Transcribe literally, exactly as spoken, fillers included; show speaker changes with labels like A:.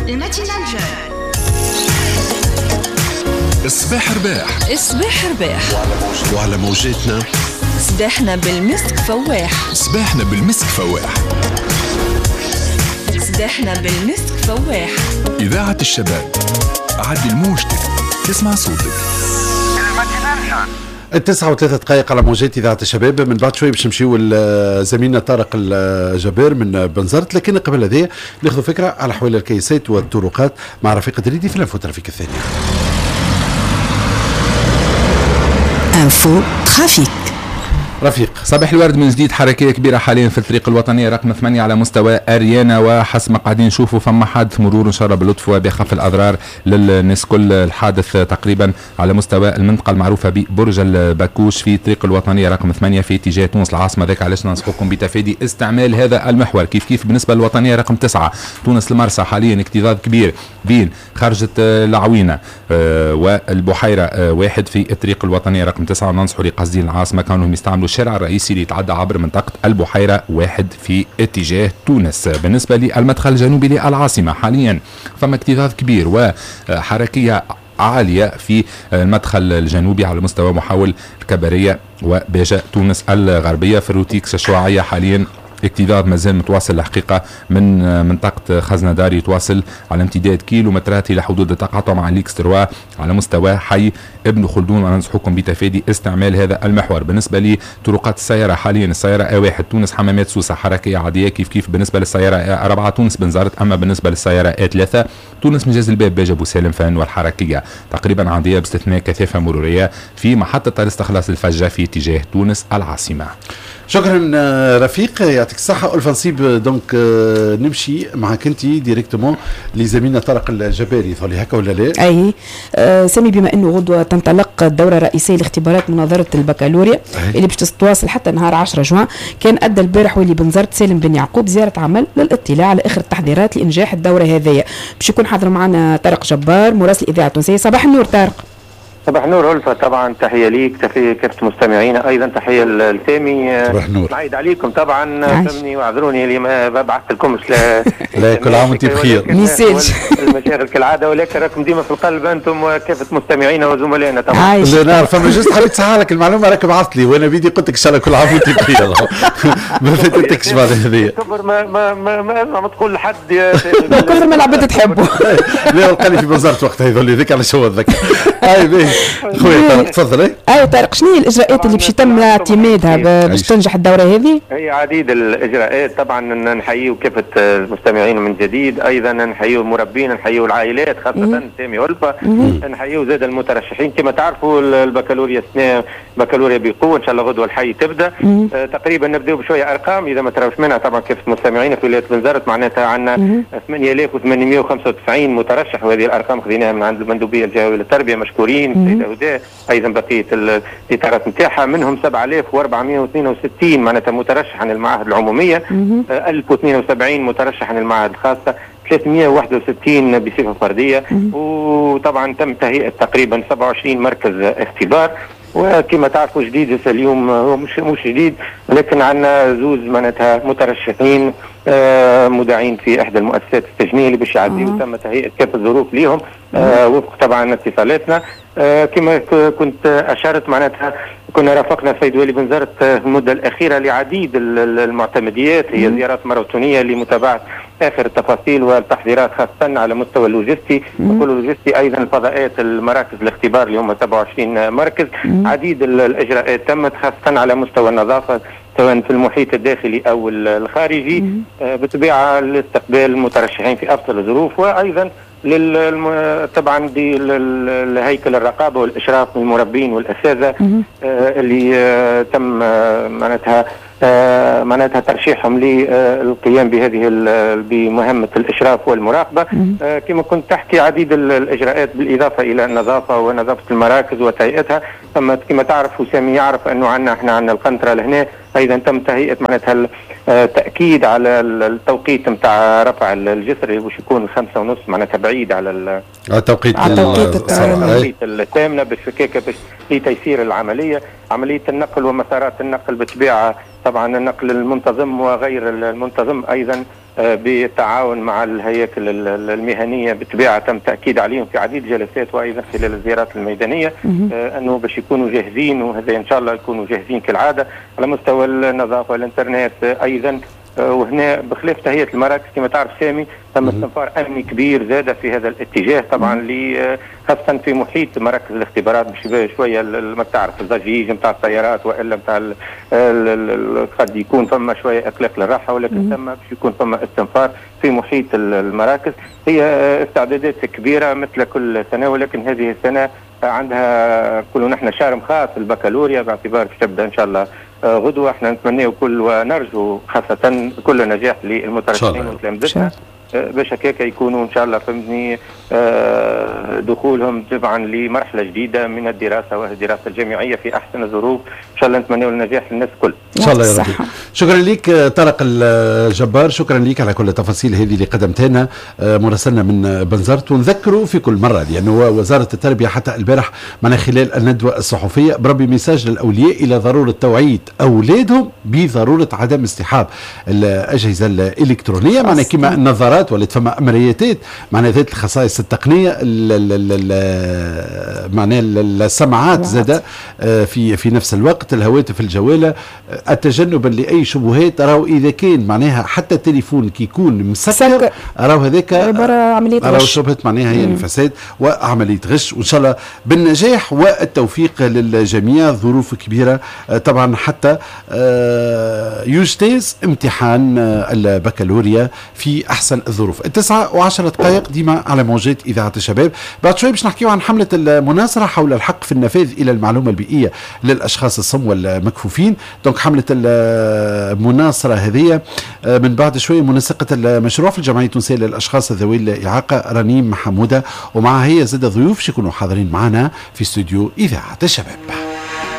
A: الماتينال جون.
B: الصباح رباح،
C: الصباح رباح،
B: وعلى موجاتنا
C: صباحنا بالمسك فواح،
B: صباحنا بالمسك فواح،
C: صباحنا بالمسك فواح.
B: إذاعة الشباب، عدل موجتك، تسمع صوتك.
D: التسعة وثلاثة دقائق على موجات إذاعة الشباب. من بعد شوي باش نمشيو لزميلنا طارق الجبار من بنزرت، لكن قبل هذا ناخذ فكرة على حوالي الكيسات والطرقات مع رفيق الدريدي في الانفو ترافيك الثانية.
E: انفو ترافيك.
D: رفيق،
F: صباح الورد من جديد. حركية كبيرة حاليا في الطريق الوطنية رقم ثمانية على مستوى أريانا، وحسب ما قاعدين نشوفوا فما حادث مرور إن شاء الله باللطف وبخف الأضرار للناس كل. الحادث تقريبا على مستوى المنطقة المعروفة ببرج الباكوش في الطريق الوطنية رقم ثمانية في اتجاه تونس العاصمة. ذاك علاش ننصحكم بتفادي استعمال هذا المحور. كيف كيف بالنسبة للوطنية رقم تسعة تونس المرسى، حاليا اكتظاظ كبير بين خرجة العوينة والبحيرة واحد في الطريق الوطنية رقم تسعة. ننصحوا لقاصدين العاصمة كونهم يستعملوا الشارع الرئيسي اللي يتعدى عبر منطقة البحيرة واحد في اتجاه تونس. بالنسبة للمدخل الجنوبي للعاصمة حاليا فما اكتظاظ كبير وحركية عالية في المدخل الجنوبي على مستوى محاول الكبرية وباجة تونس الغربية. في الروتيكس الشعاعية حاليا اكتظاظ مازال متواصل الحقيقة من منطقة خزنة دار، يتواصل على امتداد كيلومترات إلى حدود التقاطع مع ليكستروا على مستوى حي ابن خلدون، وننصحكم بتفادي استعمال هذا المحور. بالنسبة لطرقات السيارة حاليا السيارة آ واحد تونس حمامات سوسة حركية عادية كيف كيف بالنسبة للسيارة آ أربعة تونس بنزرت. أما بالنسبة للسيارة آ ثلاثة تونس مجاز الباب باجة أبو سالم فان والحركية تقريبا عادية باستثناء كثافة مرورية في محطة الاستخلاص الفجة في اتجاه تونس العاصمة.
D: شكرا رفيق، يعطيك الصحة. ألف نصيب. دونك نمشي معك انت ديريكتومون لزميلنا طارق الجباري، ثولي هكا ولا لا؟
E: اي آه سامي، بما انه غدوة تنطلق الدورة الرئيسية لاختبارات مناظرة البكالوريا اللي باش تتواصل حتى نهار عشرة جوان، كان ادى البارح واللي بنزرت سالم بن يعقوب زيارة عمل للاطلاع على اخر التحضيرات لانجاح الدورة هذيا. باش يكون حاضر معنا طارق جبار مراسل الاذاعة التونسية. صباح النور طارق.
G: صباح النور ألفة، طبعا تحية ليك، تحية كافة مستمعينا، أيضا تحية لسامي.
D: صباح النور.
G: معيد عليكم طبعا، فهمني واعذروني اللي ما بعثت لكمش
D: لا كل عام وانت بخير.
G: ميساج المشاغل كالعادة، ولكن راكم ديما في القلب أنتم وكافة مستمعينا وزملائنا طبعا.
D: لا نعرف، فما جست حبيت صحة لك المعلومة راك بعثت لي وانا بيدي قلت لك إن شاء الله كل عام وانت بخير. ما فاتتكش بعد هذه.
G: كبر ما ما ما ما, ما تقول لحد
E: كثر ما العباد تحبه.
D: لا قال لي في بنزرت وقتها يظل ذيك على شو ذاك. هاي باهي خويا تفضل. اي
E: ايوه طارق، شنو هي الاجراءات اللي باش يتم اعتمادها باش تنجح الدوره هذه؟
G: هي عديد الاجراءات طبعا. نحييو كافه المستمعين من جديد، ايضا نحييو المربين، نحييو العائلات خاصه سامي والفا، نحييو زاد المترشحين. كما تعرفوا البكالوريا السنه بكالوريا بقوه ان شاء الله غدوه الحي تبدا. آه تقريبا نبداو بشويه ارقام اذا ما تراوش منها طبعا كافه المستمعين في ولايه بنزرت، معناتها عندنا ثمانية آلاف وثمانمائة وخمسة وتسعين مترشح، وهذه الارقام خذيناها من عند المندوبيه الجهويه للتربيه، مشكورين السيده هدى، ايضا بقيه الاطارات نتاعها منهم سبعة آلاف وأربعمائة واثنين وستين معناتها مترشح عن المعاهد العموميه، ألف واثنين وسبعين مترشح عن المعاهد الخاصه، ثلاثمائة وواحد وستين بصفه فرديه، وطبعا تم تهيئه تقريبا سبعة وعشرين مركز اختبار. وكما تعرفوا جديد اليوم هو مش مش جديد، ولكن عندنا زوز معناتها مترشحين آه مدعين في احدى المؤسسات التجنيه اللي باش يعديوا، وتم تهيئه كافه الظروف ليهم آه وفق طبعا اتصالاتنا. آه كما كنت اشرت معناتها كنا رافقنا السيد والي بنزرت المده الاخيره لعديد المعتمديات، هي زيارات ماراثونيه لمتابعه اخر التفاصيل والتحضيرات خاصه على مستوى اللوجستي وكل اللوجستي، ايضا الفضاءات المراكز الاختبار اللي هم سبعة وعشرين مركز. عديد الاجراءات تمت خاصه على مستوى النظافه سواء في المحيط الداخلي او الخارجي، بطبيعه لاستقبال المترشحين في افضل الظروف، وايضا لل طبعا دي الهيكل الرقابه والاشراف من المربين والاساتذه اللي تم معناتها معناتها ترشيحهم للقيام بهذه بمهمه الاشراف والمراقبه. كما كنت تحكي عديد الاجراءات بالاضافه الى النظافه ونظافه المراكز وتهيئتها. ثم كما تعرف وسامي يعرف انه عندنا احنا عندنا القنطره لهنا، ايضا تم تهيئه معناتها التاكيد على التوقيت نتاع رفع الجسر اللي باش يكون خمسة ونص معناتها بعيد على
D: التوقيت
G: التوقيت الثامنه بالفكاكه باش لتيسير العمليه، عمليه النقل ومسارات النقل بطبيعه طبعا النقل المنتظم وغير المنتظم ايضا بالتعاون مع الهياكل المهنيه بالطبيعه تم تاكيد عليهم في عديد الجلسات وايضا خلال الزيارات الميدانيه انه باش يكونوا جاهزين، وهذا ان شاء الله يكونوا جاهزين كالعاده على مستوى النظافه والانترنت ايضا. وهنا بخلاف تهيئه المراكز كما تعرف سامي تم استنفار امني كبير زاد في هذا الاتجاه طبعا خاصه في محيط مراكز الاختبارات باش شويه ما تعرف الضجيج نتاع السيارات والا نتاع قد يكون ثم شويه اقلاق للراحه، ولكن ثم باش يكون ثم استنفار في محيط المراكز. هي استعدادات كبيره مثل كل سنه، ولكن هذه السنه عندها كل نحن شهر خاص البكالوريا باعتبار باش تبدا ان شاء الله غدوه. احنا نتمنى كل ونرجو خاصه كل نجاح للمترشحين وتلامذتنا باش هكاك يكونوا ان شاء الله فهمتني دخولهم طبعا لمرحله جديده من الدراسه وهي الدراسه الجامعيه في احسن الظروف. ان شاء الله نتمنى النجاح للناس الكل
D: ان شاء الله يا رب. شكرا لك طارق الجبار، شكرا لك على كل التفاصيل هذه اللي قدمتها لنا مراسلنا من بنزرت. ونذكروا في كل مره لانه وزاره التربيه حتى البارح معنا خلال الندوه الصحفيه بربي ميساج للاولياء الى ضروره توعيه اولادهم بضروره عدم اصطحاب الاجهزه الالكترونيه، معنا كما النظارات ولا فما امرياتات معنا ذات الخصائص التقنيه معناها السماعات زاد في في نفس الوقت، الهواتف الجواله، تجنبا لاي شبهات. راهو اذا كان معناها حتى التليفون كي يكون مسكر راهو هذاك راهو شبهه معناها هي الفساد وعمليه غش. وان شاء الله بالنجاح والتوفيق للجميع. ظروف كبيره طبعا حتى يجتاز امتحان البكالوريا في احسن الظروف. التسعة وعشرة دقائق ديما على موجات إذاعة الشباب. بعد شوي باش نحكيو عن حملة المناصرة حول الحق في النفاذ إلى المعلومة البيئية للأشخاص الصم والمكفوفين. دونك حملة المناصرة هذه من بعد شوي منسقة المشروع في الجمعية التونسية للأشخاص ذوي الإعاقة رنيم محمودة، ومعها هي زاد ضيوف يكونوا حاضرين معنا في استوديو إذاعة الشباب.